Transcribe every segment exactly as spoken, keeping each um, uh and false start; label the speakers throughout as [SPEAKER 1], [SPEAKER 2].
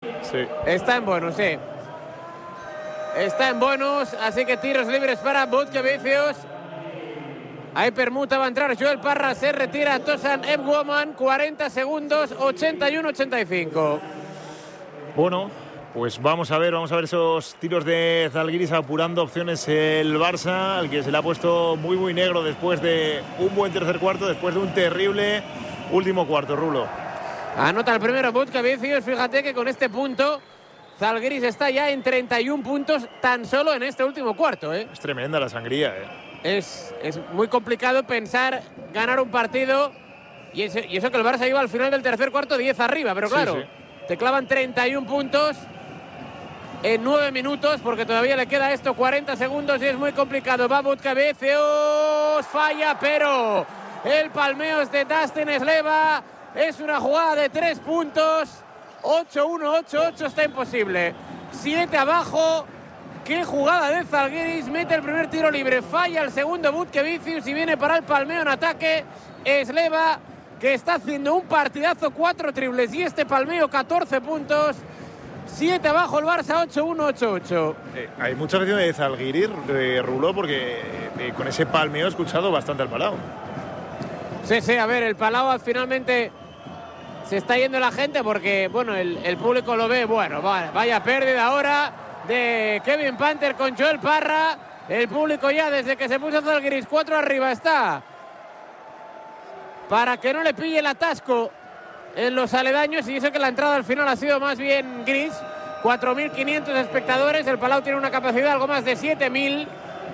[SPEAKER 1] Sí.
[SPEAKER 2] Está en bonus, sí. Está en bonus, así que tiros libres para Butkevičius. Hay permuta, va a entrar Joel Parra, se retira Tosan Ebwoman, cuarenta segundos, ochenta y uno ochenta y cinco.
[SPEAKER 1] Bueno, pues vamos a ver, vamos a ver esos tiros de Zalgiris apurando opciones el Barça, al que se le ha puesto muy muy negro después de un buen tercer cuarto, después de un terrible último cuarto, Rulo.
[SPEAKER 2] Anota el primero Butkevičius, fíjate que con este punto Zalgiris está ya en treinta y uno puntos tan solo en este último cuarto, ¿eh?
[SPEAKER 1] Es tremenda la sangría, ¿eh?
[SPEAKER 2] Es, es muy complicado pensar ganar un partido y eso, y eso que el Barça iba al final del tercer cuarto diez arriba, pero claro, sí, sí. Te clavan treinta y uno puntos en nueve minutos porque todavía le queda esto cuarenta segundos y es muy complicado. Va Butkevičius, falla, pero el palmeo es de Dustin Sleva, es una jugada de tres puntos, ocho uno, ocho ocho, está imposible. siete abajo. Qué jugada de Zalgiris, mete el primer tiro libre, falla el segundo Butkevičius y viene para el palmeo en ataque Sleva, que está haciendo un partidazo, cuatro triples y este palmeo catorce puntos, siete abajo el Barça, ocho uno, ocho ocho.
[SPEAKER 1] Eh, hay mucha afición de Zalgiris, eh, Rulo, porque eh, con ese palmeo he escuchado bastante al Palau.
[SPEAKER 2] Sí, sí, a ver, el Palau finalmente se está yendo la gente porque, bueno, el, el público lo ve, bueno, vaya, vaya pérdida ahora de Kevin Panther con Joel Parra. El público ya desde que se puso Zalgiris cuatro arriba está para que no le pille el atasco en los aledaños, y eso que la entrada al final ha sido más bien gris. cuatro mil quinientos espectadores, el Palau tiene una capacidad algo más de siete mil,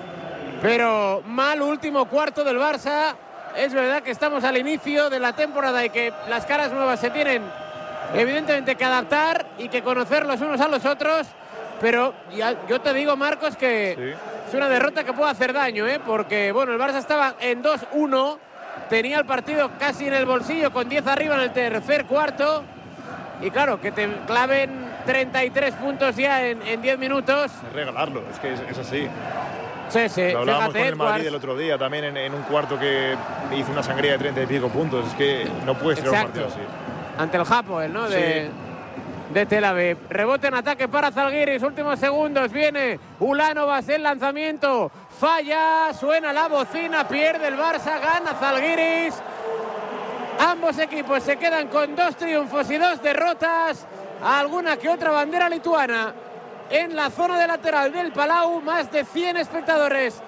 [SPEAKER 2] pero mal último cuarto del Barça. Es verdad que estamos al inicio de la temporada y que las caras nuevas se tienen evidentemente que adaptar y que conocer los unos a los otros. Pero ya, yo te digo, Marcos, que sí, es una derrota que puede hacer daño, ¿eh? Porque bueno, el Barça estaba en dos uno, tenía el partido casi en el bolsillo con diez arriba en el tercer cuarto. Y claro, que te claven treinta y tres puntos ya en, en diez minutos.
[SPEAKER 1] Es regalarlo, es que es, es así.
[SPEAKER 2] Sí, sí.
[SPEAKER 1] Lo hablábamos
[SPEAKER 2] Fíjate,
[SPEAKER 1] con el Madrid
[SPEAKER 2] Edwards.
[SPEAKER 1] el otro día, también en, en un cuarto que hizo una sangría de treinta y pico puntos. Es que no puedes tirar un partido así.
[SPEAKER 2] Ante el Hapoel, ¿no? De...
[SPEAKER 1] Sí.
[SPEAKER 2] de Tel Aviv. Rebote en ataque para Zalgiris, últimos segundos, viene Ulanovas, el lanzamiento, falla, suena la bocina, pierde el Barça, gana Zalgiris. Ambos equipos se quedan con dos triunfos y dos derrotas, alguna que otra bandera lituana en la zona de lateral del Palau, más de cien espectadores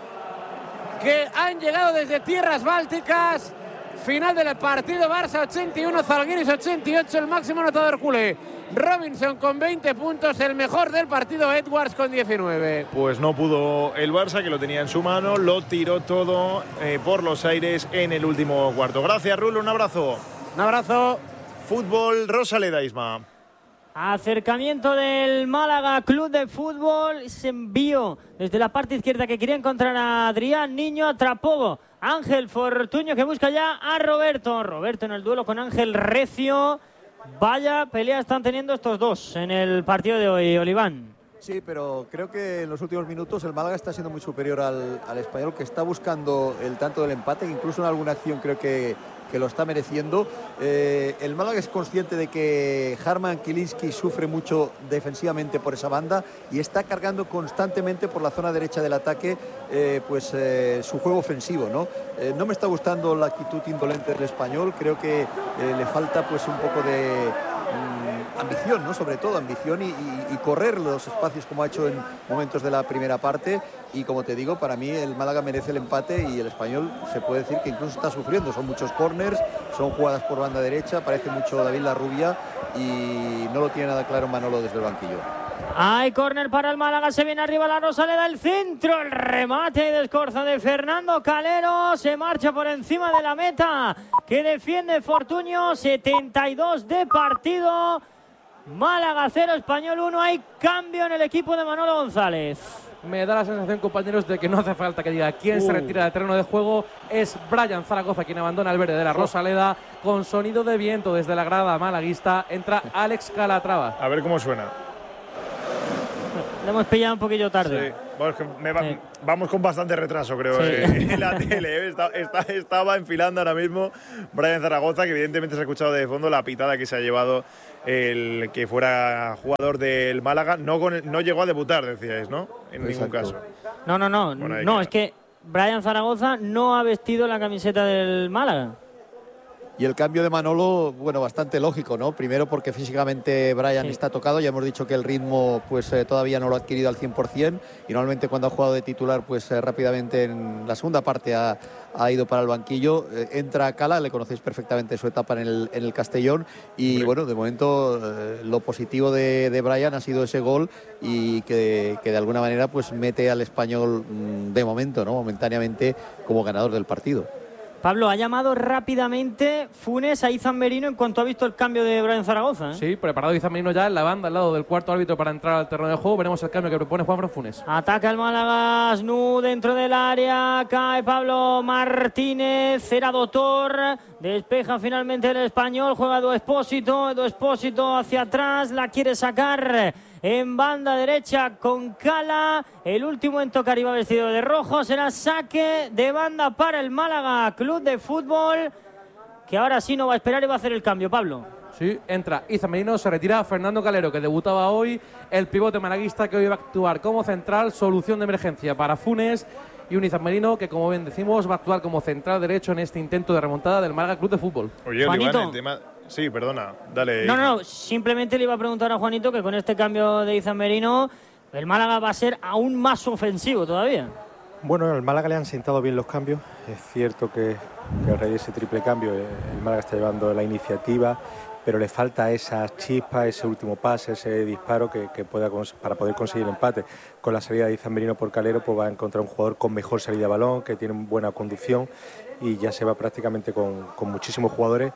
[SPEAKER 2] que han llegado desde tierras bálticas. Final del partido, Barça ochenta y uno, Zalgiris ochenta y ocho, el máximo anotador culé Robinson con veinte puntos, el mejor del partido Edwards con diecinueve.
[SPEAKER 1] Pues no pudo el Barça, que lo tenía en su mano, lo tiró todo eh, por los aires en el último cuarto. Gracias, Rulo, un abrazo.
[SPEAKER 2] Un abrazo.
[SPEAKER 1] Fútbol, Rosaleda, Isma.
[SPEAKER 3] Acercamiento del Málaga Club de Fútbol, se envió desde la parte izquierda que quería encontrar a Adrián Niño, atrapó Ángel Fortuño que busca ya a Roberto. Roberto en el duelo con Ángel Recio. Vaya pelea están teniendo estos dos en el partido de hoy, Oliván.
[SPEAKER 4] Sí, pero creo que en los últimos minutos el Málaga está siendo muy superior al, al Español, que está buscando el tanto del empate, que incluso en alguna acción creo que, que lo está mereciendo. Eh, el Málaga es consciente de que Harman Kilinski sufre mucho defensivamente por esa banda y está cargando constantemente por la zona derecha del ataque eh, pues eh, su juego ofensivo, ¿no? Eh, no me está gustando la actitud indolente del Español, creo que eh, le falta pues un poco de ambición, ¿no? Sobre todo ambición y, y, y correr los espacios como ha hecho en momentos de la primera parte. Y como te digo, para mí el Málaga merece el empate y el Español se puede decir que incluso está sufriendo. Son muchos córners, son jugadas por banda derecha, parece mucho David Larrubia y no lo tiene nada claro Manolo desde el banquillo.
[SPEAKER 3] Hay córner para el Málaga, se viene arriba la Rosaleda, el centro, el remate de escorza de Fernando Calero, se marcha por encima de la meta que defiende Fortuño, setenta y dos de partido. Málaga cero, Español uno. Hay cambio en el equipo de Manolo González.
[SPEAKER 5] Me da la sensación, compañeros, de que no hace falta que diga quién uh. se retira del terreno de juego. Es Brian Zaragoza quien abandona el verde de la Rosaleda. Con sonido de viento desde la grada malaguista entra Alex Calatrava.
[SPEAKER 1] A ver cómo suena.
[SPEAKER 3] Le hemos pillado un poquillo tarde.
[SPEAKER 1] Sí. Bueno, es que me va,
[SPEAKER 3] Sí.
[SPEAKER 1] vamos con bastante retraso, creo,
[SPEAKER 3] Sí.
[SPEAKER 1] eh, en la tele. ¿eh? Está, está, estaba enfilando ahora mismo Brian Zaragoza, que evidentemente se ha escuchado de fondo la pitada que se ha llevado el que fuera jugador del Málaga. No, con el- no llegó a debutar, decíais, ¿no? En ningún
[SPEAKER 4] Exacto.
[SPEAKER 1] caso.
[SPEAKER 3] No, no, no.
[SPEAKER 1] Bueno, ahí
[SPEAKER 3] no,
[SPEAKER 1] queda.
[SPEAKER 3] es que Brian Zaragoza no ha vestido la camiseta del Málaga.
[SPEAKER 4] Y el cambio de Manolo, bueno, bastante lógico, ¿no? Primero porque físicamente Brian
[SPEAKER 3] Sí.
[SPEAKER 4] está tocado, ya hemos dicho que el ritmo pues eh, todavía no lo ha adquirido al cien por cien y normalmente cuando ha jugado de titular pues eh, rápidamente en la segunda parte ha, ha ido para el banquillo. Eh, entra Cala, le conocéis perfectamente su etapa en el, en el Castellón y
[SPEAKER 1] Hombre.
[SPEAKER 4] bueno, de momento eh, lo positivo de, de Brian ha sido ese gol y que, que de alguna manera pues mete al Español mm, de momento, ¿no? Momentáneamente como ganador del partido.
[SPEAKER 3] Pablo, ha llamado rápidamente Funes a Izan Merino en cuanto ha visto el cambio de Brian Zaragoza. ¿eh?
[SPEAKER 5] Sí, preparado Izan Merino ya en la banda al lado del cuarto árbitro para entrar al terreno de juego. Veremos el cambio que propone Juanfran Funes.
[SPEAKER 3] Ataca el Málaga, Snu dentro del área, cae Pablo Martínez, Cera Dotor, despeja finalmente el Español, juega Edu Espósito, Edu Espósito hacia atrás, la quiere sacar en banda derecha con Cala, el último en tocar iba vestido de rojo, será saque de banda para el Málaga Club de Fútbol, que ahora sí no va a esperar y va a hacer el cambio, Pablo.
[SPEAKER 5] Sí, entra Izan Merino, se retira Fernando Calero, que debutaba hoy, el pivote malaguista que hoy va a actuar como central, solución de emergencia para Funes, y un Izan Merino que, como bien decimos, va a actuar como central derecho en este intento de remontada del Málaga Club de Fútbol.
[SPEAKER 1] Oye,
[SPEAKER 3] Juanito.
[SPEAKER 1] Oliván, el tema... Sí, perdona, dale.
[SPEAKER 3] No, no, no, simplemente le iba a preguntar a Juanito que con este cambio de Izan Merino el Málaga va a ser aún más ofensivo todavía.
[SPEAKER 6] Bueno, al Málaga le han sentado bien los cambios. Es cierto que, que a raíz de ese triple cambio el Málaga está llevando la iniciativa, pero le falta esa chispa, ese último pase, ese disparo que, que pueda cons- para poder conseguir el empate. Con la salida de Izan Merino por Calero, pues va a encontrar un jugador con mejor salida de balón, que tiene buena conducción y ya se va prácticamente con, con muchísimos jugadores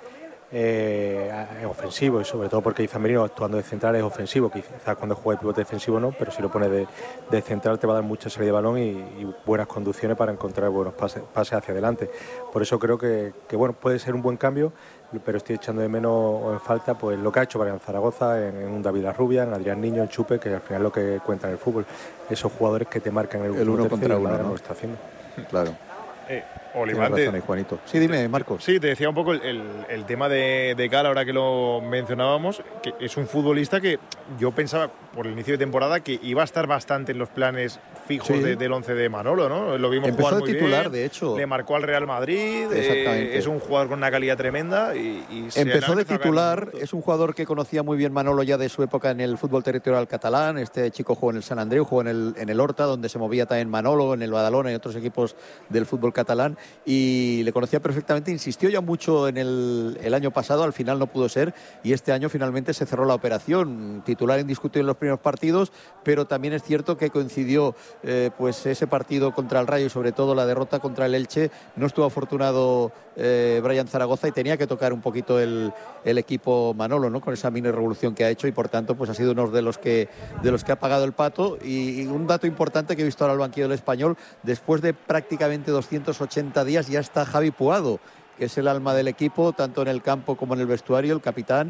[SPEAKER 6] eh, ofensivo, y sobre todo porque Izan Merino actuando de central es ofensivo, quizás cuando juega de pivote defensivo no, pero si lo pone de, de central te va a dar mucha salida de balón y, y buenas conducciones para encontrar buenos pases, pases hacia adelante. Por eso creo que, que bueno, puede ser un buen cambio, pero estoy echando de menos o en falta pues lo que ha hecho Brian Zaragoza en, en un David Larrubia, en Adrián Niño, en Chupe, que al final es lo que cuenta en el fútbol, esos jugadores que te marcan el,
[SPEAKER 4] El uno
[SPEAKER 6] tercero,
[SPEAKER 4] contra
[SPEAKER 6] y el
[SPEAKER 4] uno,
[SPEAKER 6] Málaga
[SPEAKER 4] ¿no?
[SPEAKER 6] lo está haciendo.
[SPEAKER 4] Claro.
[SPEAKER 1] Eh,
[SPEAKER 4] Tienes
[SPEAKER 1] Oliván,
[SPEAKER 4] razón
[SPEAKER 1] te-
[SPEAKER 4] ahí, Juanito. Sí, dime, Marcos.
[SPEAKER 1] Sí, te decía un poco el, el- el tema de, de Cala, ahora que lo mencionábamos, que es un futbolista que yo pensaba por el inicio de temporada que iba a estar bastante en los planes fijos
[SPEAKER 4] Sí.
[SPEAKER 1] de- del once de Manolo, ¿no? Lo vimos
[SPEAKER 4] Empezó
[SPEAKER 1] jugar
[SPEAKER 4] de
[SPEAKER 1] muy
[SPEAKER 4] titular,
[SPEAKER 1] bien,
[SPEAKER 4] de hecho.
[SPEAKER 1] le marcó al Real Madrid, eh,
[SPEAKER 4] Exactamente.
[SPEAKER 1] es un jugador con una calidad tremenda y, y se le
[SPEAKER 4] Empezó
[SPEAKER 1] han
[SPEAKER 4] de
[SPEAKER 1] empezado a caer
[SPEAKER 4] titular,
[SPEAKER 1] los minutos.
[SPEAKER 4] es un jugador que conocía muy bien Manolo ya de su época en el fútbol territorial catalán. Este chico jugó en el San Andreu, jugó en el, en el Horta, donde se movía también Manolo, en el Badalona y otros equipos del fútbol catalán. Y le conocía perfectamente, insistió ya mucho en el, el año pasado, al final no pudo ser. Y este año finalmente se cerró la operación. Titular indiscutible en los primeros partidos, pero también es cierto que coincidió eh, pues ese partido contra el Rayo y sobre todo la derrota contra el Elche. No estuvo afortunado eh, Brian Zaragoza y tenía que tocar un poquito el, el equipo Manolo, ¿no? Con esa mini revolución que ha hecho y por tanto pues ha sido uno de los que de los que ha pagado el pato. Y, y un dato importante que he visto ahora al banquillo del Español, después de prácticamente doscientos ochenta días ya está Javi Puado, que es el alma del equipo, tanto en el campo como en el vestuario, el capitán,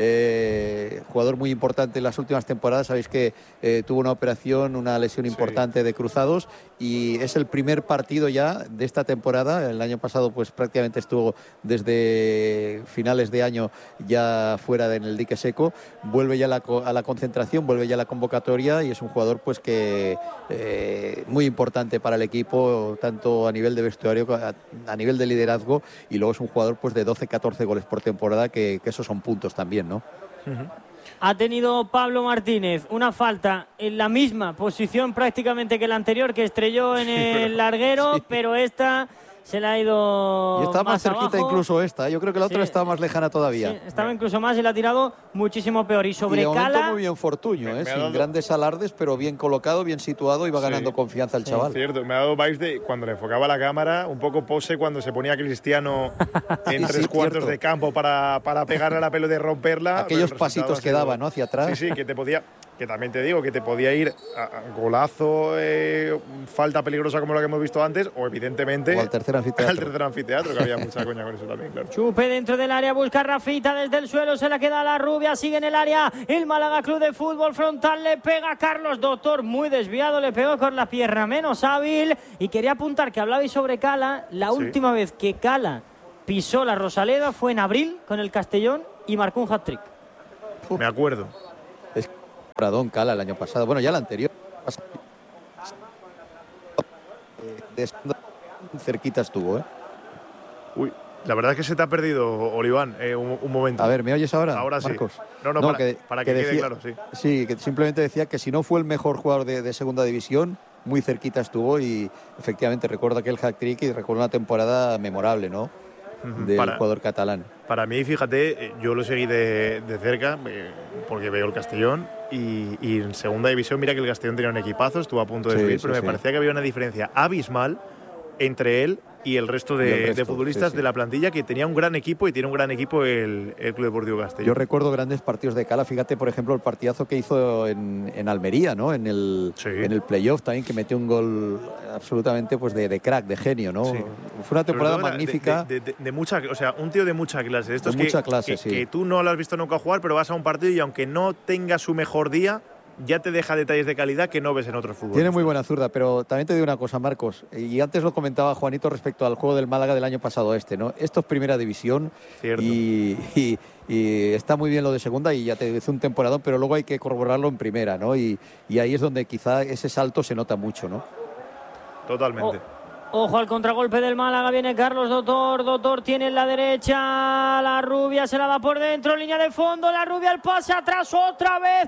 [SPEAKER 4] eh, jugador muy importante en las últimas temporadas. Sabéis que eh, tuvo una operación, una lesión importante de cruzados y es el primer partido ya de esta temporada. El año pasado pues prácticamente estuvo desde finales de año ya fuera de, en el dique seco. Vuelve ya la, a la concentración, vuelve ya a la convocatoria y es un jugador pues que eh, muy importante para el equipo, tanto a nivel de vestuario, a, a nivel de liderazgo. Y luego es un jugador pues de doce catorce goles por temporada, que, que esos son puntos también, ¿no?
[SPEAKER 3] Ha tenido Pablo Martínez una falta en la misma posición prácticamente que la anterior, que estrelló en el larguero,
[SPEAKER 4] sí.
[SPEAKER 3] pero esta se la ha ido
[SPEAKER 4] Y está más,
[SPEAKER 3] más
[SPEAKER 4] cerquita
[SPEAKER 3] abajo.
[SPEAKER 4] incluso esta. Yo creo que la otra
[SPEAKER 3] Sí.
[SPEAKER 4] estaba más lejana todavía.
[SPEAKER 3] Sí, estaba incluso más y la ha tirado muchísimo peor. Y
[SPEAKER 4] Y
[SPEAKER 3] sobre
[SPEAKER 4] de momento
[SPEAKER 3] Cala,
[SPEAKER 4] muy bien Fortuño,
[SPEAKER 1] Me-
[SPEAKER 4] ¿eh?
[SPEAKER 1] me ha
[SPEAKER 4] sin
[SPEAKER 1] dado-
[SPEAKER 4] grandes alardes, pero bien colocado, bien situado y va
[SPEAKER 1] Sí.
[SPEAKER 4] ganando confianza el
[SPEAKER 3] Sí.
[SPEAKER 4] chaval.
[SPEAKER 1] Cierto, me ha dado vibes de cuando le enfocaba la cámara, un poco pose cuando se ponía Cristiano en
[SPEAKER 4] Sí,
[SPEAKER 1] tres
[SPEAKER 4] sí,
[SPEAKER 1] cuartos
[SPEAKER 4] cierto.
[SPEAKER 1] de campo para, para pegarle a la pelota y romperla.
[SPEAKER 4] Aquellos
[SPEAKER 1] pero el
[SPEAKER 4] pasitos
[SPEAKER 1] resultado ha
[SPEAKER 4] que
[SPEAKER 1] sido-
[SPEAKER 4] daba, ¿no? Hacia atrás.
[SPEAKER 1] Sí, sí, que te podía... que también te digo que te podía ir a, a golazo, eh, falta peligrosa como la que hemos visto antes, o evidentemente
[SPEAKER 4] o al tercer anfiteatro.
[SPEAKER 1] Al tercer anfiteatro, que había mucha coña con eso también, claro.
[SPEAKER 3] Chupe dentro del área, busca Rafita desde el suelo, se la queda a la rubia, sigue en el área el Málaga Club de Fútbol, frontal, le pega a Carlos Doctor, muy desviado, le pegó con la pierna menos hábil, y quería apuntar que hablabais sobre Cala, la
[SPEAKER 1] Sí.
[SPEAKER 3] última vez que Cala pisó la Rosaleda fue en abril con el Castellón y marcó un hat-trick.
[SPEAKER 1] Me acuerdo.
[SPEAKER 4] Es Pradón Cala el año pasado. Bueno, ya el anterior. De cerquita estuvo, ¿eh?
[SPEAKER 1] Uy, la verdad es que se te ha perdido, Oliván, eh, un, un momento.
[SPEAKER 4] A ver, ¿me oyes ahora?
[SPEAKER 1] Ahora sí.
[SPEAKER 4] Marcos?
[SPEAKER 1] No, no,
[SPEAKER 4] No,
[SPEAKER 1] para
[SPEAKER 4] que-
[SPEAKER 1] que, para que,
[SPEAKER 4] que
[SPEAKER 1] quede
[SPEAKER 4] decía-
[SPEAKER 1] claro, sí.
[SPEAKER 4] Sí, que simplemente decía que si no fue el mejor jugador de, de segunda división, muy cerquita estuvo y efectivamente recuerdo aquel hat-trick y recuerdo una temporada memorable, ¿no?
[SPEAKER 1] Ujú.
[SPEAKER 4] Del
[SPEAKER 1] Para-
[SPEAKER 4] jugador catalán.
[SPEAKER 1] Para mí, fíjate, eh, yo lo seguí de, de cerca eh, porque veo el Castellón y, y en segunda división, mira que el Castellón tenía un equipazo, estuvo a punto de
[SPEAKER 4] Sí,
[SPEAKER 1] subir,
[SPEAKER 4] sí,
[SPEAKER 1] pero me
[SPEAKER 4] sí.
[SPEAKER 1] parecía que había una diferencia abismal entre él y el resto de,
[SPEAKER 4] Y el resto,
[SPEAKER 1] de futbolistas
[SPEAKER 4] sí, sí.
[SPEAKER 1] de la plantilla, que tenía un gran equipo y tiene un gran equipo el, el Club Deportivo Castellón.
[SPEAKER 4] Yo recuerdo grandes partidos de Cala, fíjate por ejemplo el partidazo que hizo en, en Almería, ¿no? En el,
[SPEAKER 1] Sí.
[SPEAKER 4] en el playoff también, que metió un gol absolutamente pues de, de crack, de genio, ¿no?
[SPEAKER 1] Sí.
[SPEAKER 4] Fue una temporada
[SPEAKER 1] Sobre todo de-
[SPEAKER 4] magnífica.
[SPEAKER 1] De, de- de mucha, o sea, un tío de mucha clase. De estos
[SPEAKER 4] De
[SPEAKER 1] que,
[SPEAKER 4] mucha clase,
[SPEAKER 1] que,
[SPEAKER 4] sí.
[SPEAKER 1] que tú no lo has visto nunca jugar, pero vas a un partido y aunque no tenga su mejor día, ya te deja detalles de calidad que no ves en otros fútbol.
[SPEAKER 4] Tiene muy buena zurda, pero también te digo una cosa, Marcos, y antes lo comentaba Juanito respecto al juego del Málaga del año pasado este, ¿no? Esto es primera división
[SPEAKER 1] Cierto.
[SPEAKER 4] y, y- y está muy bien lo de segunda y ya te dice un temporadón, pero luego hay que corroborarlo en primera, ¿no? Y, y ahí es donde quizá ese salto se nota mucho, ¿no?
[SPEAKER 1] Totalmente.
[SPEAKER 3] Ojo al contragolpe del Málaga, viene Carlos Doctor, Doctor tiene en la derecha, la rubia se la da por dentro, línea de fondo, la rubia el pase atrás, otra vez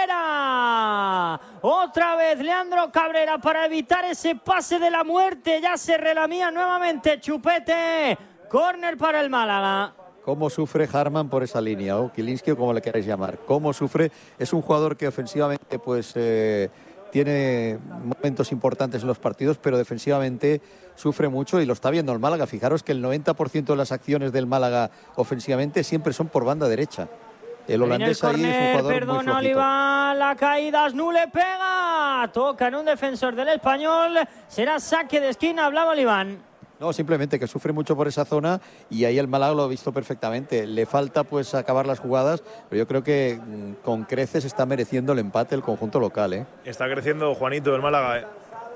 [SPEAKER 3] Cabrera, otra vez Leandro Cabrera para evitar ese pase de la muerte, ya se relamía nuevamente Chupete, córner para el Málaga.
[SPEAKER 4] Cómo sufre Harman por esa línea, o Kilinski o como le queráis llamar. Cómo sufre, es un jugador que ofensivamente pues eh, tiene momentos importantes en los partidos, pero defensivamente sufre mucho y lo está viendo el Málaga. Fijaros que el noventa por ciento de las acciones del Málaga ofensivamente siempre son por banda derecha. El holandés ahí es un jugador muy
[SPEAKER 3] perdona
[SPEAKER 4] flojito.
[SPEAKER 3] Oliván, la caída, Asnú le pega, toca en un defensor del Español, será saque de esquina, hablaba Oliván.
[SPEAKER 4] No, simplemente que sufre mucho por esa zona y ahí el Málaga lo ha visto perfectamente. Le falta pues acabar las jugadas, pero yo creo que mm, con creces está mereciendo el empate el conjunto local, ¿eh?
[SPEAKER 1] Está creciendo Juanito del Málaga. ¿eh?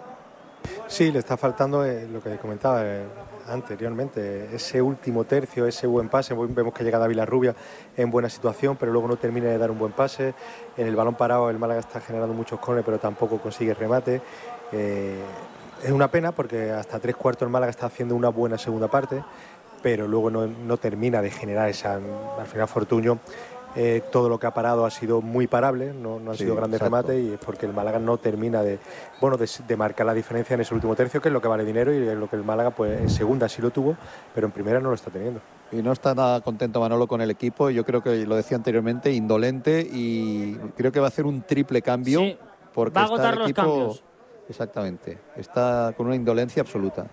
[SPEAKER 6] Sí, le está faltando eh, lo que comentaba eh, anteriormente, ese último tercio, ese buen pase. Vemos que llega David Larrubia en buena situación, pero luego no termina de dar un buen pase. En el balón parado el Málaga está generando muchos corners, pero tampoco consigue remate. Eh, es una pena porque hasta tres cuartos el Málaga está haciendo una buena segunda parte, pero luego no, no termina de generar esa... Al final Fortuño, eh, todo lo que ha parado ha sido muy parable, no, no han
[SPEAKER 4] Sí,
[SPEAKER 6] sido grandes
[SPEAKER 4] exacto.
[SPEAKER 6] remates, y es porque el Málaga no termina de, bueno, de, de marcar la diferencia en ese último tercio, que es lo que vale dinero y es lo que el Málaga pues en segunda sí lo tuvo, pero en primera no lo está teniendo.
[SPEAKER 4] Y no está nada contento Manolo con el equipo. Yo creo que lo decía anteriormente, indolente, y creo que va a hacer un triple cambio.
[SPEAKER 3] Sí,
[SPEAKER 4] porque
[SPEAKER 3] va a
[SPEAKER 4] está
[SPEAKER 3] agotar
[SPEAKER 4] el
[SPEAKER 3] los
[SPEAKER 4] equipo,
[SPEAKER 3] cambios.
[SPEAKER 4] Exactamente. Está con una indolencia absoluta.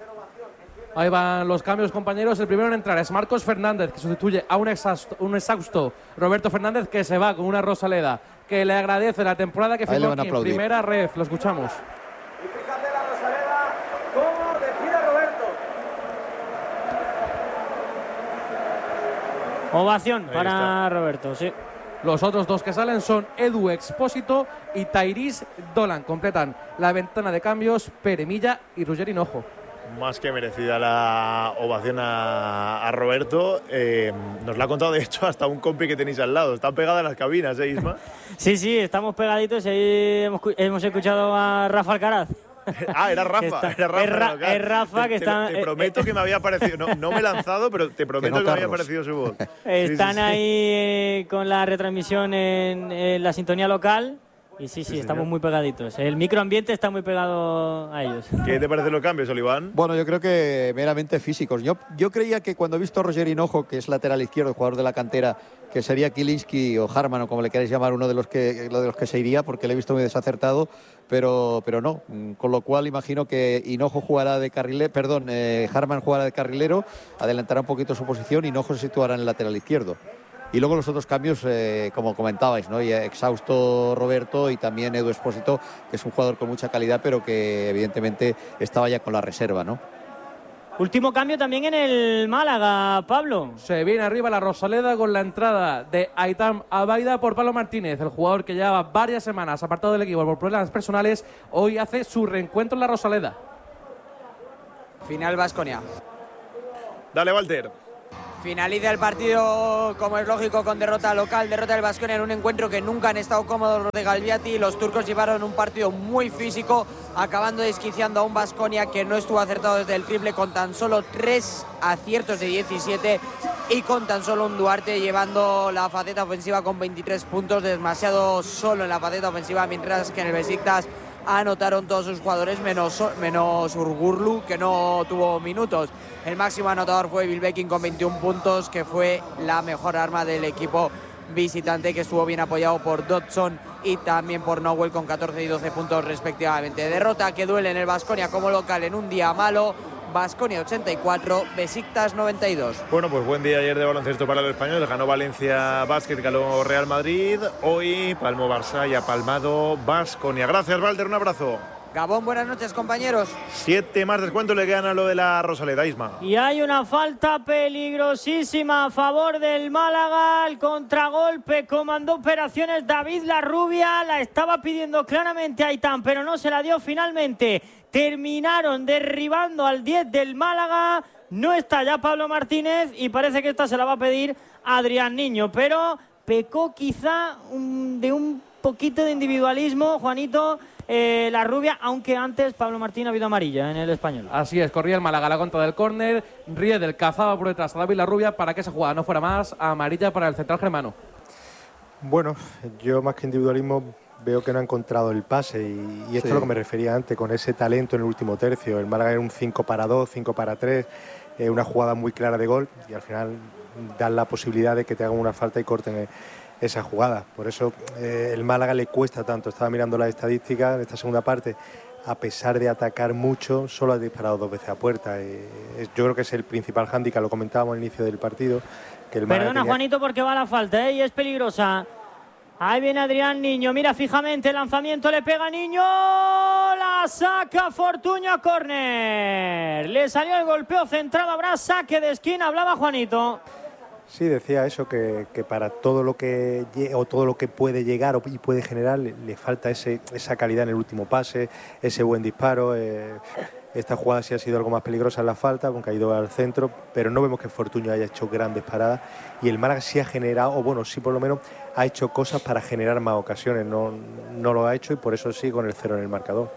[SPEAKER 5] Ahí van los cambios, compañeros. El primero en entrar es Marcos Fernández, que sustituye a un exhausto, un exhausto Roberto Fernández, que se va con una Rosaleda, que le agradece la temporada que
[SPEAKER 4] Ahí le
[SPEAKER 5] firmó
[SPEAKER 4] van a
[SPEAKER 5] aquí en
[SPEAKER 4] aplaudir.
[SPEAKER 5] primera ref. Lo escuchamos.
[SPEAKER 7] Y fíjate la Rosaleda, cómo despide a Roberto.
[SPEAKER 3] Ovación
[SPEAKER 1] Ahí
[SPEAKER 3] para
[SPEAKER 1] está.
[SPEAKER 3] Roberto, sí.
[SPEAKER 5] Los otros dos que salen son Edu Expósito y Tairis Dolan. Completan la ventana de cambios Pere Milla y Ruggeri Hinojo.
[SPEAKER 1] Más que merecida la ovación a, a Roberto. Eh, nos la ha contado, de hecho, hasta un compi que tenéis al lado. Están pegadas las cabinas, ¿eh, Isma?
[SPEAKER 3] Sí, sí, estamos pegaditos y ahí hemos, cu- hemos escuchado a Rafa Alcaraz.
[SPEAKER 1] Ah, era Rafa.
[SPEAKER 3] Está-
[SPEAKER 1] era Rafa,
[SPEAKER 3] es Ra-
[SPEAKER 1] no, claro.
[SPEAKER 3] es Rafa
[SPEAKER 1] Te-
[SPEAKER 3] que
[SPEAKER 1] te,
[SPEAKER 3] está-
[SPEAKER 1] Te
[SPEAKER 3] eh,
[SPEAKER 1] prometo
[SPEAKER 3] eh,
[SPEAKER 1] que me había parecido. No, no me he lanzado, pero te prometo que,
[SPEAKER 4] no,
[SPEAKER 1] me había
[SPEAKER 4] Carlos.
[SPEAKER 1] parecido su voz. Sí,
[SPEAKER 3] Están
[SPEAKER 1] sí, sí.
[SPEAKER 3] ahí eh, con la retransmisión en, en la sintonía local. Y sí, sí,
[SPEAKER 1] Sí,
[SPEAKER 3] estamos
[SPEAKER 1] señor.
[SPEAKER 3] muy pegaditos. El microambiente está muy pegado a ellos.
[SPEAKER 1] ¿Qué te parecen los cambios, Oliván?
[SPEAKER 4] Bueno, yo creo que meramente físicos. Yo, yo creía que cuando he visto a Roger Hinojo, que es lateral izquierdo, jugador de la cantera, que sería Kilinski o Harman, o como le queráis llamar, uno de los que, lo de los que se iría, porque le he visto muy desacertado, pero, pero no. Con lo cual imagino que Hinojo jugará de carrilero, perdón, eh, Harman jugará de carrilero, adelantará un poquito su posición y Hinojo se situará en el lateral izquierdo. Y luego los otros cambios, eh, como comentabais, ¿no? Y exhausto Roberto y también Edu Espósito, que es un jugador con mucha calidad, pero que evidentemente estaba ya con la reserva, ¿no?
[SPEAKER 3] Último cambio también en el Málaga, Pablo.
[SPEAKER 5] Se viene arriba la Rosaleda con la entrada de Aitam Albaida por Pablo Martínez, el jugador que lleva varias semanas apartado del equipo por problemas personales. Hoy hace su reencuentro en la Rosaleda.
[SPEAKER 8] Final Baskonia.
[SPEAKER 1] Dale, Walter.
[SPEAKER 8] Finaliza el partido, como es lógico, con derrota local, derrota del Baskonia en un encuentro que nunca han estado cómodos los de Galviati. Los turcos llevaron un partido muy físico, acabando desquiciando a un Baskonia que no estuvo acertado desde el triple, con tan solo tres aciertos de diecisiete y con tan solo un Duarte llevando la faceta ofensiva con veintitrés puntos, demasiado solo en la faceta ofensiva, mientras que en el Besiktas anotaron todos sus jugadores menos, menos Urgurlu, que no tuvo minutos. El máximo anotador fue Bilbekin con veintiún puntos, que fue la mejor arma del equipo visitante, que estuvo bien apoyado por Dodson y también por Nowell con catorce y doce puntos respectivamente. Derrota que duele en el Baskonia como local en un día malo. Baskonia ochenta y cuatro, Besiktas noventa y dos.
[SPEAKER 1] Bueno, pues buen día ayer de baloncesto para el español. Ganó Valencia Basket, ganó Real Madrid. Hoy palmó Barça y ha palmado Baskonia. Gracias, Walter, un abrazo.
[SPEAKER 8] Gabón, buenas noches, compañeros.
[SPEAKER 1] Siete más descuento le quedan a lo de la Rosaleda, Isma.
[SPEAKER 3] Y hay una falta peligrosísima a favor del Málaga. El contragolpe comandó operaciones David Larrubia. La estaba pidiendo claramente a Aitán, pero no se la dio finalmente. Terminaron derribando al diez del Málaga. No está ya Pablo Martínez y parece que esta se la va a pedir Adrián Niño. Pero pecó quizá un, de un poquito de individualismo, Juanito, eh, Larrubia, aunque antes Pablo Martínez ha habido amarilla en el español.
[SPEAKER 5] Así es, corría el Málaga a la contra del córner. Riedel cazaba por detrás a David Larrubia para que esa jugada no fuera más. Amarilla para el central germano.
[SPEAKER 6] Bueno, yo más que individualismo veo que no ha encontrado el pase y, y esto sí. Es lo que me refería antes, con ese talento en el último tercio. El Málaga era un cinco para dos, cinco para tres, eh, una jugada muy clara de gol y al final dan la posibilidad de que te hagan una falta y corten esa jugada. Por eso eh, el Málaga le cuesta tanto. Estaba mirando las estadísticas en esta segunda parte. A pesar de atacar mucho, solo ha disparado dos veces a puerta. Eh, yo creo que es el principal hándicap, lo comentábamos al inicio del partido. Que el
[SPEAKER 3] Perdona,
[SPEAKER 6] tenía...
[SPEAKER 3] Juanito, porque va la falta, ¿eh? Y es peligrosa. Ahí viene Adrián Niño, mira fijamente el lanzamiento, le pega Niño, la saca Fortuño a córner. Le salió el golpeo centrado, habrá saque de esquina, hablaba Juanito.
[SPEAKER 6] Sí, decía eso, que, que para todo lo que o todo lo que puede llegar y puede generar le, le falta ese, esa calidad en el último pase, ese buen disparo. Eh, esta jugada sí ha sido algo más peligrosa en la falta, porque ha ido al centro, pero no vemos que Fortuño haya hecho grandes paradas y el Málaga sí ha generado, o bueno, sí por lo menos ha hecho cosas para generar más ocasiones, no, no lo ha hecho y por eso sí con el cero en el marcador.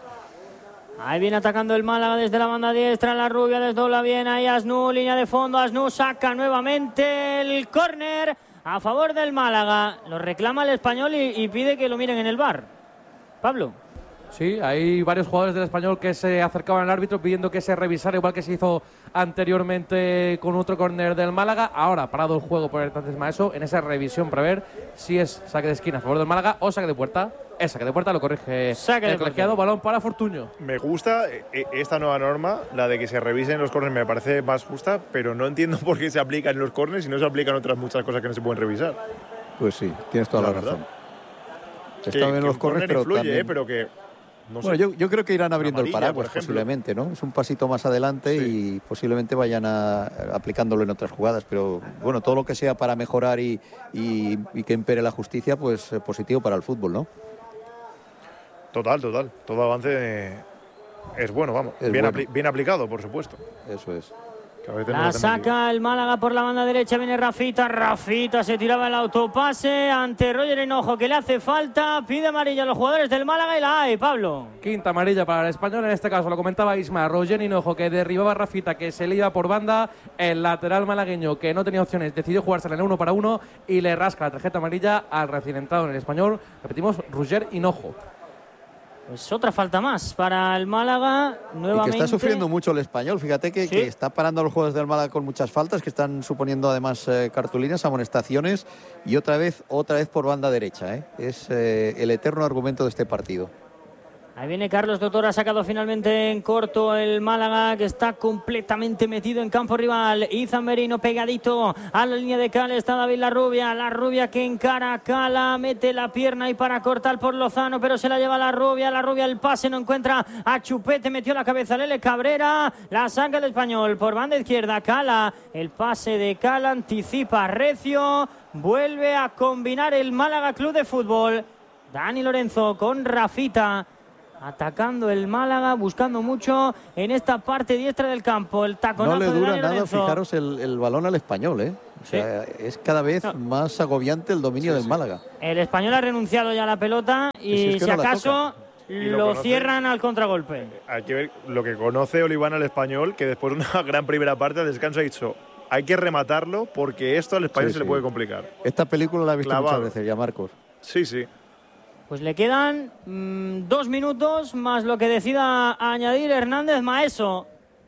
[SPEAKER 3] Ahí viene atacando el Málaga desde la banda diestra, la Rubia desdobla bien, ahí Asnú, línea de fondo, Asnú saca nuevamente el córner a favor del Málaga. Lo reclama el español y, y pide que lo miren en el V A R. Pablo.
[SPEAKER 5] Sí, hay varios jugadores del español que se acercaban al árbitro pidiendo que se revisara, igual que se hizo anteriormente con otro córner del Málaga. Ahora, parado el juego por el Tantes Maeso, en esa revisión para ver si es saque de esquina a favor del Málaga o saque de puerta. Es saque de puerta, lo corrige
[SPEAKER 3] saque
[SPEAKER 5] el colegiado, balón para Fortuño.
[SPEAKER 1] Me gusta esta nueva norma, la de que se revisen los córners, me parece más justa, pero no entiendo por qué se aplica en los córners y no se aplican otras muchas cosas que no se pueden revisar.
[SPEAKER 4] Pues sí, tienes toda la, la razón. Está bien los córners, pero
[SPEAKER 1] influye,
[SPEAKER 4] también...
[SPEAKER 1] eh, pero que no
[SPEAKER 4] bueno,
[SPEAKER 1] sé.
[SPEAKER 4] yo, yo creo que irán abriendo
[SPEAKER 1] amarilla,
[SPEAKER 4] el paraguas posiblemente, ¿no? Es un pasito más adelante sí. Y posiblemente vayan a, aplicándolo en otras jugadas, pero bueno, todo lo que sea para mejorar y, y, y que impere la justicia, pues eh, positivo para el fútbol, ¿no?
[SPEAKER 1] Total, total. Todo avance es bueno, vamos.
[SPEAKER 4] Es
[SPEAKER 1] bien,
[SPEAKER 4] bueno.
[SPEAKER 1] apli bien aplicado, por supuesto.
[SPEAKER 4] Eso es.
[SPEAKER 3] La saca el Málaga por la banda derecha, viene Rafita, Rafita se tiraba el autopase ante Roger Hinojo, que le hace falta, pide amarilla a los jugadores del Málaga y la hay, Pablo.
[SPEAKER 5] Quinta amarilla para el español, en este caso lo comentaba Isma, Roger Hinojo que derribaba a Rafita, que se le iba por banda, el lateral malagueño que no tenía opciones, decidió jugársela en uno para uno y le rasca la tarjeta amarilla al recién entrado en el español, repetimos, Roger Hinojo.
[SPEAKER 3] Pues otra falta más para el Málaga, nuevamente.
[SPEAKER 4] Y que está sufriendo mucho el español. Fíjate que, ¿sí? que está parando a los jugadores del Málaga con muchas faltas, que están suponiendo además eh, cartulinas, amonestaciones y otra vez, otra vez por banda derecha. ¿eh? Es eh, el eterno argumento de este partido.
[SPEAKER 3] Ahí viene Carlos Doctor, ha sacado finalmente en corto el Málaga, que está completamente metido en campo rival. Izan Merino pegadito a la línea de Cala, está David Larrubia, Larrubia que encara a Cala, mete la pierna ahí para cortar por Lozano, pero se la lleva Larrubia, Larrubia el pase, no encuentra a Chupete, metió la cabeza Lele Cabrera, la saca el español por banda izquierda, Cala, el pase de Cala, anticipa Recio, vuelve a combinar el Málaga Club de Fútbol. Dani Lorenzo con Rafita, atacando el Málaga, buscando mucho en esta parte diestra del campo. El taconazo
[SPEAKER 4] no le
[SPEAKER 3] de
[SPEAKER 4] dura
[SPEAKER 3] Dani
[SPEAKER 4] nada,
[SPEAKER 3] Lorenzo.
[SPEAKER 4] fijaros, el, el balón al español, ¿eh? O sea, sí. Es cada vez no. más agobiante el dominio sí, del sí. Málaga.
[SPEAKER 3] El español ha renunciado ya a la pelota y sí, es que si no acaso lo, lo cierran al contragolpe.
[SPEAKER 1] Hay que ver lo que conoce Oliván al español, que después de una gran primera parte al descanso ha dicho: hay que rematarlo porque esto al español sí, se sí. le puede complicar.
[SPEAKER 4] Esta película la he visto
[SPEAKER 1] Clavado.
[SPEAKER 4] muchas veces ya, Marcos.
[SPEAKER 1] Sí, sí.
[SPEAKER 3] Pues le quedan mmm, dos minutos más lo que decida añadir Hernández Maeso.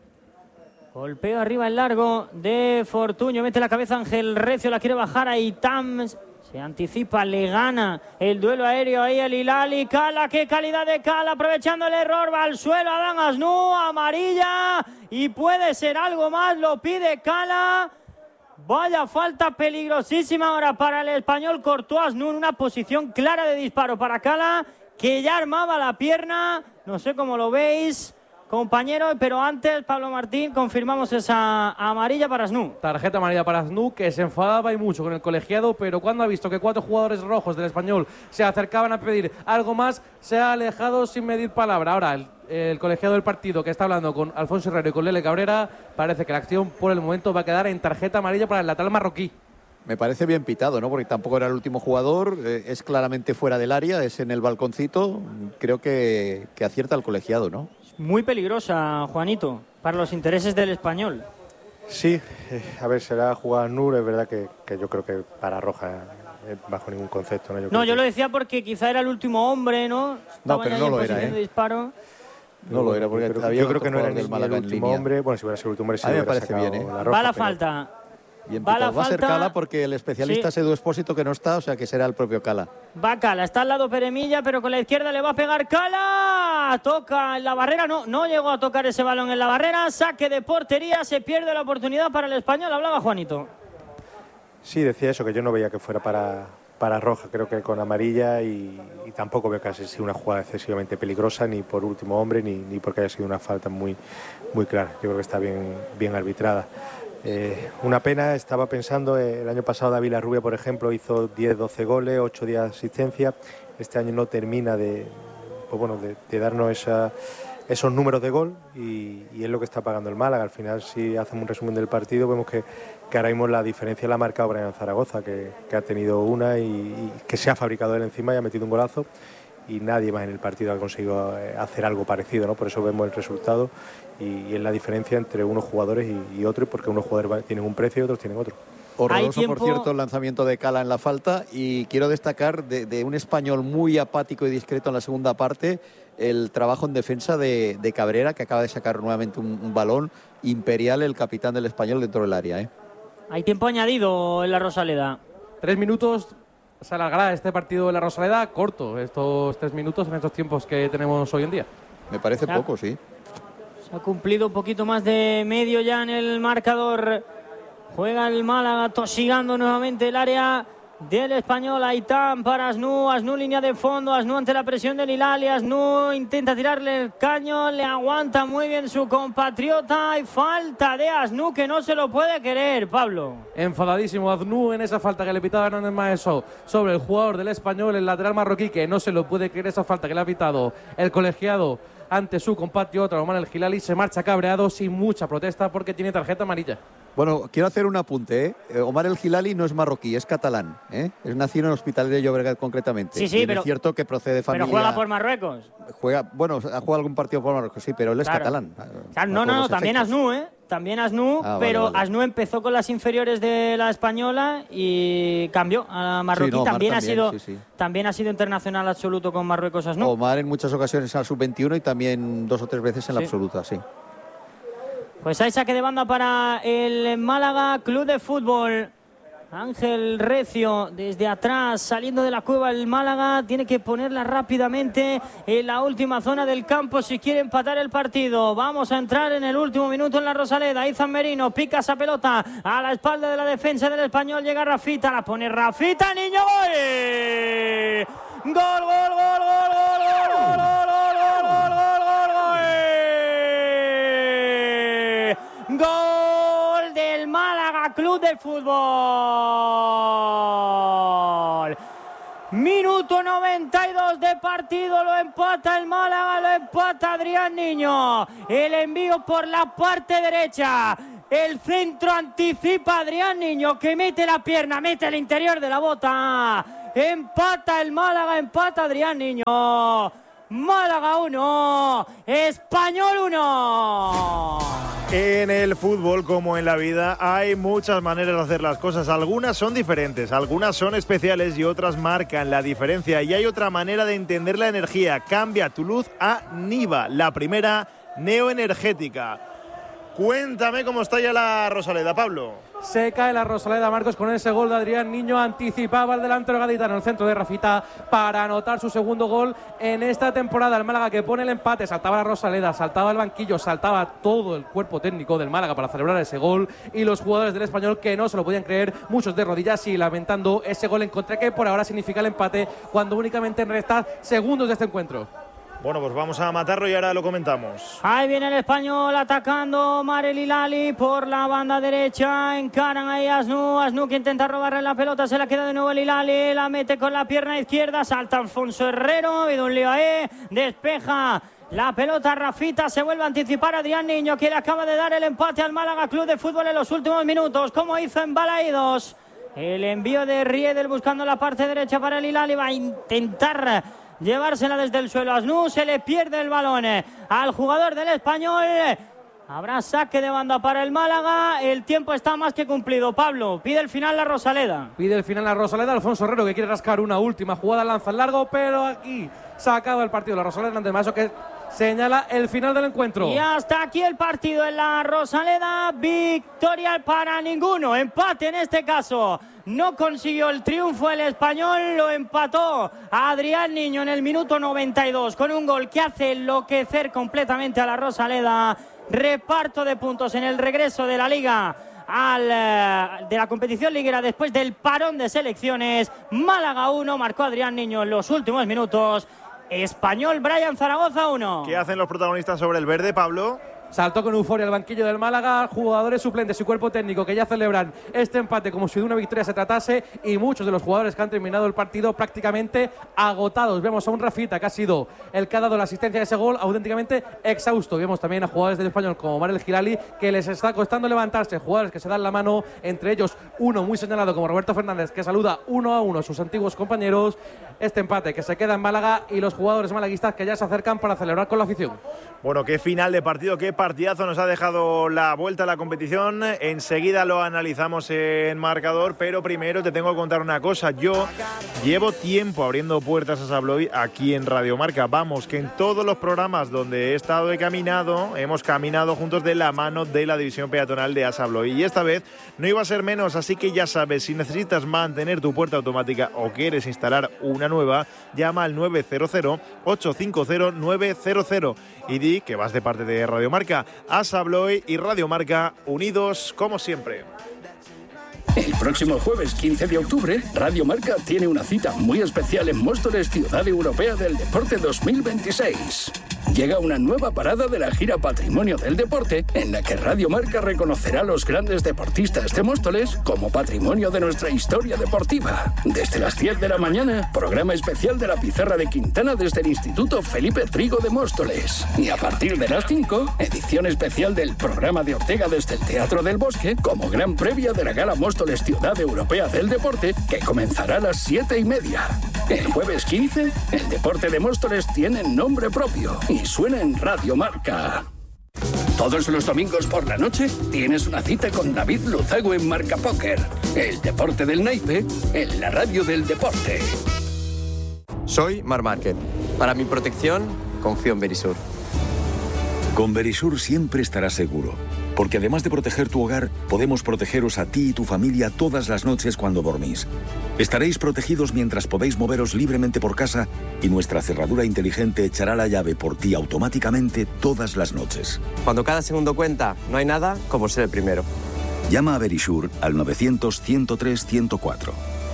[SPEAKER 3] Golpeo arriba el largo de Fortuño. Mete la cabeza Ángel Recio, la quiere bajar a Itam. Se anticipa, le gana el duelo aéreo ahí el Hilali. Cala, qué calidad de Cala, aprovechando el error. Va al suelo Adán Asnú, amarilla. Y puede ser algo más, lo pide Cala. Vaya falta peligrosísima ahora para el español. Courtois en una posición clara de disparo para Cala, que ya armaba la pierna. No sé cómo lo veis, compañero, pero antes, Pablo Martín, confirmamos esa amarilla para Asnú.
[SPEAKER 5] Tarjeta amarilla para Asnú, que se enfadaba y mucho con el colegiado, pero cuando ha visto que cuatro jugadores rojos del español se acercaban a pedir algo más, se ha alejado sin medir palabra. Ahora, el, el colegiado del partido, que está hablando con Alfonso Herrero y con Lele Cabrera, parece que la acción por el momento va a quedar en tarjeta amarilla para el lateral marroquí.
[SPEAKER 4] Me parece bien pitado, ¿no? Porque tampoco era el último jugador, eh, es claramente fuera del área, es en el balconcito. Creo que, que acierta el colegiado, ¿no?
[SPEAKER 3] Muy peligrosa, Juanito, para los intereses del español.
[SPEAKER 6] Sí, eh, a ver, será jugar Nur, es verdad que, que yo creo que para roja, eh, bajo ningún concepto. No, yo,
[SPEAKER 3] no, yo
[SPEAKER 6] que...
[SPEAKER 3] lo decía porque quizá era el último hombre, ¿no?
[SPEAKER 4] Estaba no, pero no lo era, ¿eh?
[SPEAKER 3] De disparo.
[SPEAKER 4] No lo era, porque
[SPEAKER 6] yo creo,
[SPEAKER 4] había
[SPEAKER 6] yo creo que no era ni, ni el último hombre. Bueno, si hubiera sido el último hombre, sí
[SPEAKER 4] a mí me parece bien, ¿eh?
[SPEAKER 6] La roja,
[SPEAKER 3] va la
[SPEAKER 6] pero...
[SPEAKER 3] falta.
[SPEAKER 4] Bien, va, la va a ser Cala porque el especialista sí. es Edu Expósito, que no está, o sea que será el propio Cala.
[SPEAKER 3] Va Cala, está al lado Peremilla, pero con la izquierda le va a pegar Cala. Toca en la barrera, no, no llegó a tocar ese balón en la barrera. Saque de portería, se pierde la oportunidad para el español. Hablaba Juanito.
[SPEAKER 6] Sí, decía eso, que yo no veía que fuera para, para roja, creo que con amarilla, y, y tampoco veo que haya sido una jugada excesivamente peligrosa, ni por último hombre, ni, ni porque haya sido una falta muy, muy clara. Yo creo que está bien, bien arbitrada. Eh, una pena, estaba pensando, eh, el año pasado David Larrubia, por ejemplo, hizo diez doce goles, ocho de asistencia. Este año no termina de, pues bueno, de, de darnos esa, esos números de gol, y, y es lo que está pagando el Málaga. Al final, si hacemos un resumen del partido, vemos que, que ahora mismo la diferencia la ha marcado Brian Zaragoza, que, que ha tenido una y, y que se ha fabricado él encima y ha metido un golazo, y nadie más en el partido ha conseguido hacer algo parecido, ¿no? Por eso vemos el resultado, y, y es la diferencia entre unos jugadores y, y otros, porque unos jugadores tienen un precio y otros tienen otro.
[SPEAKER 4] Horroroso, por cierto, el lanzamiento de Cala en la falta, y quiero destacar de, de un español muy apático y discreto en la segunda parte, el trabajo en defensa de, de Cabrera, que acaba de sacar nuevamente un, un balón imperial, el capitán del español dentro del área, ¿eh?
[SPEAKER 3] Hay tiempo añadido en la Rosaleda.
[SPEAKER 5] Tres minutos. Se alargará este partido de la Rosaleda corto, estos tres minutos en estos tiempos que tenemos hoy en día.
[SPEAKER 4] Me parece
[SPEAKER 3] se
[SPEAKER 4] poco,
[SPEAKER 3] ha,
[SPEAKER 4] sí.
[SPEAKER 3] Se ha cumplido un poquito más de medio ya en el marcador. Juega el Málaga, tosigando nuevamente el área del español. Aitán para Asnú, Asnú línea de fondo, Asnú ante la presión del Hilali, Asnú intenta tirarle el caño, le aguanta muy bien su compatriota, y falta de Asnú que no se lo puede querer, Pablo.
[SPEAKER 5] Enfadadísimo Asnú en esa falta que le pitaba Hernández Maeso sobre el jugador del español, el lateral marroquí, que no se lo puede creer esa falta que le ha pitado el colegiado ante su compatriota Omar El Hilali. Se marcha cabreado sin mucha protesta porque tiene tarjeta amarilla.
[SPEAKER 4] Bueno, quiero hacer un apunte, ¿eh? Omar El Hilali no es marroquí, es catalán, ¿eh? Es nacido en Hospitalet de Llobregat concretamente.
[SPEAKER 3] Sí, sí, pero
[SPEAKER 4] es cierto que procede de familia.
[SPEAKER 3] Pero juega por Marruecos.
[SPEAKER 4] Juega, bueno, ha jugado algún partido por Marruecos, sí, pero él es
[SPEAKER 3] claro.
[SPEAKER 4] catalán.
[SPEAKER 3] Claro, no, no, no, también Asnú, ¿eh? También Asnú,
[SPEAKER 4] ah,
[SPEAKER 3] pero
[SPEAKER 4] vale, vale.
[SPEAKER 3] Asnú empezó con las inferiores de la española y cambió a marroquí.
[SPEAKER 4] Sí, no,
[SPEAKER 3] también,
[SPEAKER 4] también
[SPEAKER 3] ha sido,
[SPEAKER 4] sí, sí.
[SPEAKER 3] también ha sido internacional absoluto con Marruecos Asnú.
[SPEAKER 4] Omar en muchas ocasiones en la sub veintiuno y también dos o tres veces en la
[SPEAKER 3] sí.
[SPEAKER 4] absoluta, sí.
[SPEAKER 3] Pues hay saque de banda para el Málaga Club de Fútbol. Ángel Recio desde atrás, saliendo de la cueva el Málaga, tiene que ponerla rápidamente en la última zona del campo si quiere empatar el partido. Vamos a entrar en el último minuto en la Rosaleda. Izan Merino pica esa pelota a la espalda de la defensa del Español, llega Rafita, la pone Rafita, niño, gol. Gol, gol, gol, gol, gol, gol, gol, gol, gol, gol, gol, gol, gol del Málaga Club de Fútbol. Minuto noventa y dos de partido, lo empata el Málaga, lo empata Adrián Niño. El envío por la parte derecha. El centro anticipa a Adrián Niño, que mete la pierna, mete el interior de la bota. Empata el Málaga, empata Adrián Niño. Málaga uno, Español uno.
[SPEAKER 1] En el fútbol, como en la vida, hay muchas maneras de hacer las cosas. Algunas son diferentes, algunas son especiales y otras marcan la diferencia. Y hay otra manera de entender la energía. Cambia tu luz a Niva, la primera neoenergética. Cuéntame cómo está ya la Rosaleda, Pablo.
[SPEAKER 5] Se cae la Rosaleda, Marcos, con ese gol de Adrián Niño. Anticipaba el delantero gaditano en el centro de Rafita para anotar su segundo gol en esta temporada. El Málaga que pone el empate, saltaba la Rosaleda, saltaba el banquillo, saltaba todo el cuerpo técnico del Málaga para celebrar ese gol, y los jugadores del Español que no se lo podían creer, muchos de rodillas y lamentando ese gol en contra que por ahora significa el empate cuando únicamente restan segundos de este encuentro.
[SPEAKER 1] Bueno, pues vamos a matarlo y ahora lo comentamos.
[SPEAKER 3] Ahí viene el Español atacando Marel Hilali por la banda derecha. Encaran ahí a Asnú. Asnú que intenta robarle la pelota. Se la queda de nuevo el Hilali. La mete con la pierna izquierda. Salta Alfonso Herrero. Y de un lío ahí. Despeja la pelota Rafita. Se vuelve a anticipar Adrián Niño, que le acaba de dar el empate al Málaga Club de Fútbol en los últimos minutos. Como hizo en Balaídos. El envío de Riedel buscando la parte derecha para el Hilali. Va a intentar llevársela desde el suelo. Asnú, se le pierde el balón al jugador del Español. Habrá saque de banda para el Málaga. El tiempo está más que cumplido. Pablo, pide el final la Rosaleda.
[SPEAKER 5] Pide el final la Rosaleda. Alfonso Herrero que quiere rascar una última jugada, lanza en largo, pero aquí se acaba el partido. La Rosaleda ante Maso que señala el final del encuentro.
[SPEAKER 3] Y hasta aquí el partido en la Rosaleda. Victoria para ninguno. Empate en este caso. No consiguió el triunfo el Español, lo empató a Adrián Niño en el minuto noventa y dos con un gol que hace enloquecer completamente a la Rosaleda. Reparto de puntos en el regreso de la Liga al, de la competición liguera después del parón de selecciones. Málaga uno, marcó Adrián Niño en los últimos minutos. Español Brian Zaragoza uno.
[SPEAKER 1] ¿Qué hacen los protagonistas sobre el verde, Pablo?
[SPEAKER 5] Saltó con euforia el banquillo del Málaga, jugadores suplentes y cuerpo técnico que ya celebran este empate como si de una victoria se tratase, y muchos de los jugadores que han terminado el partido prácticamente agotados. Vemos a un Rafita que ha sido el que ha dado la asistencia de ese gol auténticamente exhausto. Vemos también a jugadores del Español como Marel Hilali que les está costando levantarse, jugadores que se dan la mano, entre ellos uno muy señalado como Roberto Fernández que saluda uno a uno a sus antiguos compañeros. Este empate que se queda en Málaga y los jugadores malaguistas que ya se acercan para celebrar con la afición.
[SPEAKER 1] Bueno, qué final de partido, qué partidazo nos ha dejado la vuelta a la competición. Enseguida lo analizamos en marcador, pero primero te tengo que contar una cosa. Yo llevo tiempo abriendo puertas a Sabloy aquí en Radio Marca. Vamos, que en todos los programas donde he estado he caminado, hemos caminado juntos de la mano de la división peatonal de Asa Abloy. Y esta vez no iba a ser menos, así que ya sabes, si necesitas mantener tu puerta automática o quieres instalar una nueva, llama al nueve cero cero, ocho cinco cero, nueve cero cero y di que vas de parte de Radio Marca. Asa Abloy y Radio Marca unidos como siempre.
[SPEAKER 9] El próximo jueves quince de octubre, Radio Marca tiene una cita muy especial en Móstoles, Ciudad Europea del Deporte dos mil veintiséis. Llega una nueva parada de la gira Patrimonio del Deporte, en la que Radio Marca reconocerá a los grandes deportistas de Móstoles como patrimonio de nuestra historia deportiva. Desde las diez de la mañana, programa especial de la Pizarra de Quintana desde el Instituto Felipe Trigo de Móstoles. Y a partir de las cinco, edición especial del programa de Ortega desde el Teatro del Bosque, como gran previa de la Gala Móstoles Ciudad Europea del Deporte, que comenzará a las siete y media. El jueves quince, el deporte de Móstoles tiene nombre propio y suena en Radio Marca. Todos los domingos por la noche tienes una cita con David Luzago en Marca Póker, el deporte del naipe en la radio del deporte.
[SPEAKER 10] Soy Mar Márquez. Para mi protección, confío en Verisur.
[SPEAKER 11] Con Verisur siempre estarás seguro, Porque además de proteger tu hogar, podemos protegeros a ti y tu familia todas las noches cuando dormís. Estaréis protegidos mientras podéis moveros libremente por casa y nuestra cerradura inteligente echará la llave por ti automáticamente todas las noches.
[SPEAKER 10] Cuando cada segundo cuenta, no hay nada como ser el primero.
[SPEAKER 11] Llama a Verisure al novecientos, ciento tres, ciento cuatro.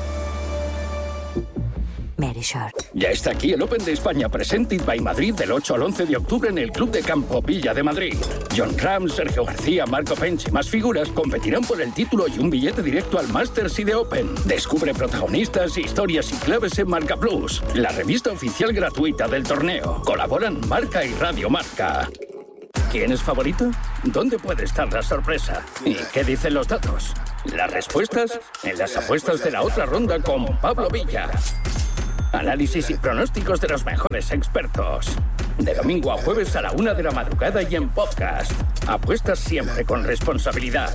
[SPEAKER 12] Verisure.
[SPEAKER 9] Ya está aquí el Open de España Presented by Madrid del ocho al once de octubre en el Club de Campo Villa de Madrid. John Ram, Sergio García, Marco Pence y más figuras competirán por el título y un billete directo al Masters y de Open. Descubre protagonistas, historias y claves en Marca Plus, la revista oficial gratuita del torneo. Colaboran Marca y Radio Marca. ¿Quién es favorito? ¿Dónde puede estar la sorpresa? ¿Y qué dicen los datos? Las respuestas en las apuestas de la otra ronda con Pablo Villa. Análisis y pronósticos de los mejores expertos. De domingo a jueves a la una de la madrugada y en podcast. Apuestas siempre con responsabilidad.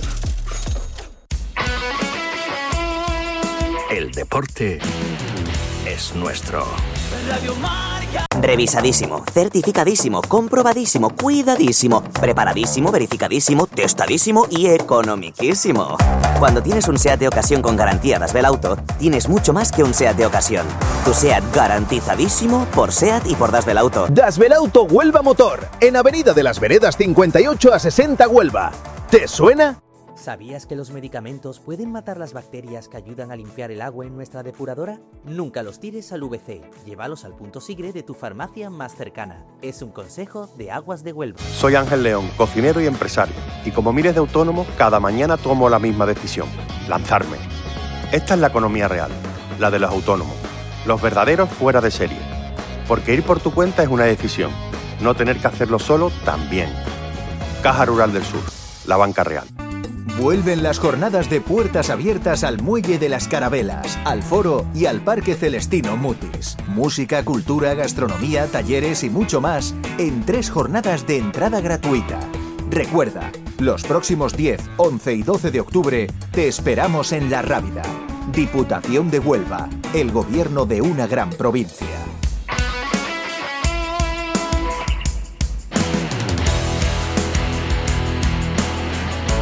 [SPEAKER 13] El deporte es nuestro.
[SPEAKER 12] Radio Marca. Revisadísimo, certificadísimo, comprobadísimo, cuidadísimo, preparadísimo, verificadísimo, testadísimo y economiquísimo. Cuando tienes un SEAT de ocasión con garantía Das Belauto, tienes mucho más que un SEAT de ocasión. Tu SEAT garantizadísimo por SEAT y por Das Belauto.
[SPEAKER 14] Das Belauto Huelva Motor, en Avenida de las Veredas cincuenta y ocho a sesenta Huelva. ¿Te suena?
[SPEAKER 15] ¿Sabías que los medicamentos pueden matar las bacterias que ayudan a limpiar el agua en nuestra depuradora? Nunca los tires al V C. Llévalos al punto Sigre de tu farmacia más cercana. Es un consejo de Aguas de Huelva.
[SPEAKER 16] Soy Ángel León, cocinero y empresario. Y como miles de autónomos, cada mañana tomo la misma decisión: lanzarme. Esta es la economía real, la de los autónomos. Los verdaderos fuera de serie. Porque ir por tu cuenta es una decisión. No tener que hacerlo solo también. Caja Rural del Sur, la banca real.
[SPEAKER 17] Vuelven las jornadas de puertas abiertas al Muelle de las Carabelas, al Foro y al Parque Celestino Mutis. Música, cultura, gastronomía, talleres y mucho más en tres jornadas de entrada gratuita. Recuerda, los próximos diez, once y doce de octubre te esperamos en La Rábida. Diputación de Huelva, el gobierno de una gran provincia.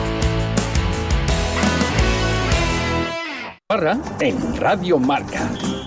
[SPEAKER 9] En Radio Marca.